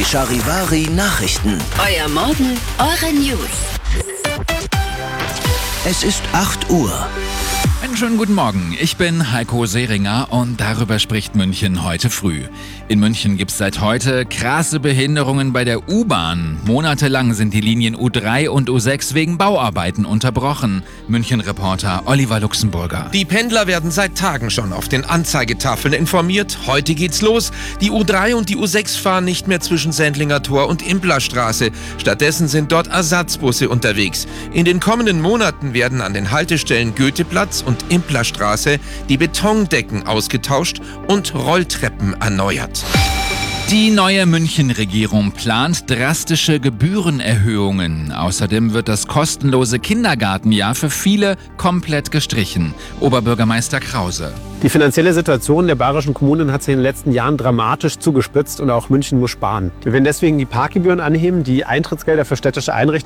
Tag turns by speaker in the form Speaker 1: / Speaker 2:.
Speaker 1: Charivari Nachrichten.
Speaker 2: Euer Morgen, eure News.
Speaker 1: Es ist 8 Uhr.
Speaker 3: Einen schönen guten Morgen, ich bin Heiko Seringer und darüber spricht München heute früh. In München gibt es seit heute krasse Behinderungen bei der U-Bahn. Monatelang sind die Linien U3 und U6 wegen Bauarbeiten unterbrochen. München-Reporter Oliver Luxemburger.
Speaker 4: Die Pendler werden seit Tagen schon auf den Anzeigetafeln informiert. Heute geht's los. Die U3 und die U6 fahren nicht mehr zwischen Sendlinger Tor und Implerstraße. Stattdessen sind dort Ersatzbusse unterwegs. In den kommenden Monaten werden an den Haltestellen Goetheplatz und Implerstraße die Betondecken ausgetauscht und Rolltreppen erneuert.
Speaker 3: Die neue München-Regierung plant drastische Gebührenerhöhungen. Außerdem wird das kostenlose Kindergartenjahr für viele komplett gestrichen. Oberbürgermeister Krause.
Speaker 5: Die finanzielle Situation der bayerischen Kommunen hat sich in den letzten Jahren dramatisch zugespitzt und auch München muss sparen. Wir werden deswegen die Parkgebühren anheben, die Eintrittsgelder für städtische Einrichtungen